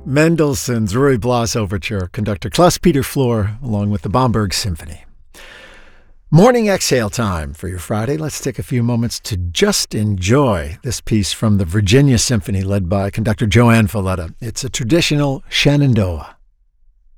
Mendelssohn's Ruy Blas Overture, conductor Klaus-Peter Flohr, along with the Bamberg Symphony. Morning exhale time for your Friday. Let's take a few moments to just enjoy this piece from the Virginia Symphony led by conductor Joanne Falletta. It's a traditional Shenandoah.